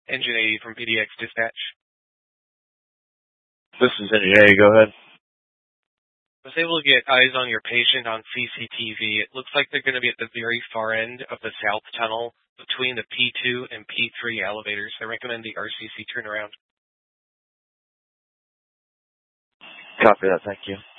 Engine 80 from PDX Dispatch. This is Engine 80, go ahead. I was able to get eyes on your patient on CCTV. It looks like they're going to be at the very far end of the south tunnel between the P2 and P3 elevators. I recommend the RCC turnaround. Copy that, thank you.